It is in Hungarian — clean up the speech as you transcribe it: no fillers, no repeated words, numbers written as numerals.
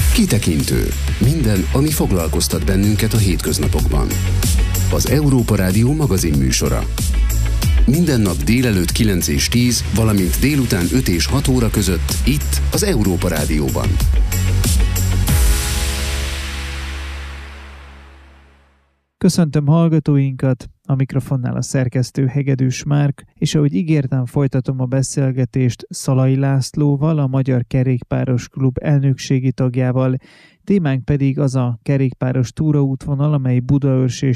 Kitekintő. Minden, ami foglalkoztat bennünket a hétköznapokban. Az Európa Rádió magazinműsora. Minden nap délelőtt 9 és 10, valamint délután 5 és 6 óra között itt az Európa Rádióban. Köszöntöm hallgatóinkat, a mikrofonnál a szerkesztő Hegedűs Márk, és ahogy ígértem, folytatom a beszélgetést Szalai Lászlóval, a Magyar Kerékpáros Klub elnökségi tagjával. Témánk pedig az a kerékpáros túraútvonal, amely Budaörs és